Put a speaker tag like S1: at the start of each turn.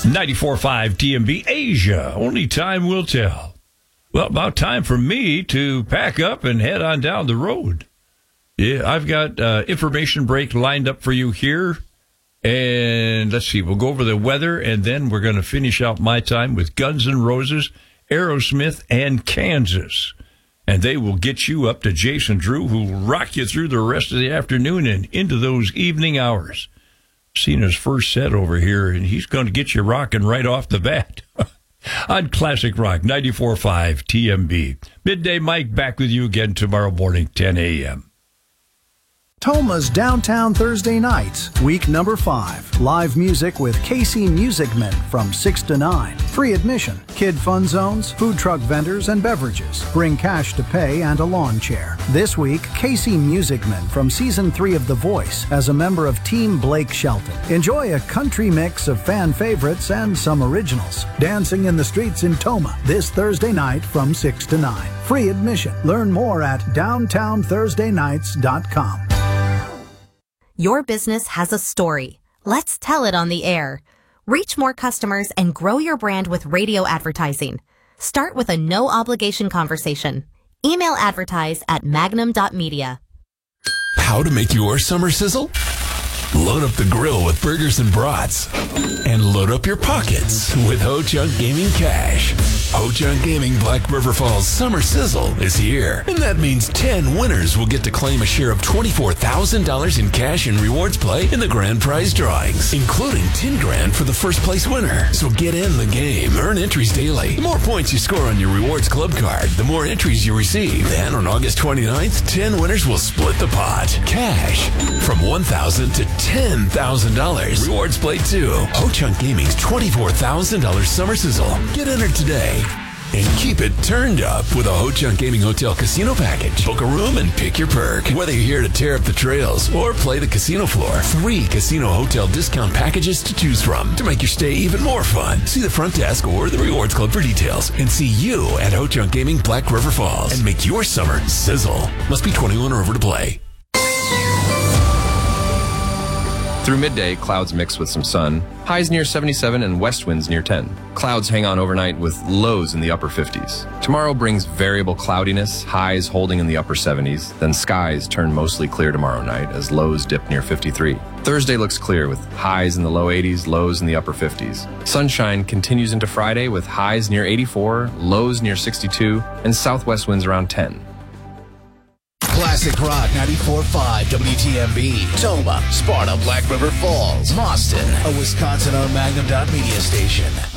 S1: 94.5 TMB Asia. Only time will tell. Well, about time for me to pack up and head on down the road. Yeah, I've got information break lined up for you here. And let's see, we'll go over the weather, and then we're going to finish out my time with Guns N' Roses, Aerosmith, and Kansas. And they will get you up to Jason Drew, who will rock you through the rest of the afternoon and into those evening hours. Seen his first set over here, and he's going to get you rocking right off the bat. On Classic Rock, 94.5 TMB. Midday Mike back with you again tomorrow morning, 10 a.m.
S2: Toma's Downtown Thursday Nights, week number 5. Live music with KC Music Men from 6 to 9. Free admission, kid fun zones, food truck vendors, and beverages. Bring cash to pay and a lawn chair. This week, KC Music Men from Season 3 of The Voice as a member of Team Blake Shelton. Enjoy a country mix of fan favorites and some originals. Dancing in the streets in Toma this Thursday night from 6 to 9. Free admission. Learn more at downtownthursdaynights.com.
S3: Your business has a story. Let's tell it on the air. Reach more customers and grow your brand with radio advertising. Start with a no-obligation conversation. Email advertise at magnum.media.
S4: How to make your summer sizzle? Load up the grill with burgers and brats. And load up your pockets with Ho Chunk Gaming Cash. Ho Chunk Gaming Black River Falls Summer Sizzle is here. And that means 10 winners will get to claim a share of $24,000 in cash and rewards play in the grand prize drawings, including 10 grand for the first place winner. So get in the game. Earn entries daily. The more points you score on your rewards club card, the more entries you receive. And on August 29th, 10 winners will split the pot. Cash from $1,000 to $10,000. Rewards play too. Ho Chunk Gaming's $24,000 Summer Sizzle. Get entered today. And keep it turned up with a Ho Chunk Gaming Hotel Casino Package. Book a room and pick your perk. Whether you're here to tear up the trails or play the casino floor, 3 casino hotel discount packages to choose from to make your stay even more fun. See the front desk or the Rewards Club for details. And see you at Ho Chunk Gaming Black River Falls. And make your summer sizzle. Must be 21 or over to play.
S5: Through midday, clouds mix with some sun. Highs near 77 and west winds near 10. Clouds hang on overnight with lows in the upper 50s. Tomorrow brings variable cloudiness, highs holding in the upper 70s. Then skies turn mostly clear tomorrow night as lows dip near 53. Thursday looks clear with highs in the low 80s, lows in the upper 50s. Sunshine continues into Friday with highs near 84, lows near 62, and southwest winds around 10.
S6: Classic Rock 94.5 WTMB, Toma, Sparta, Black River Falls, Boston, a Wisconsin-owned Magnum.media station.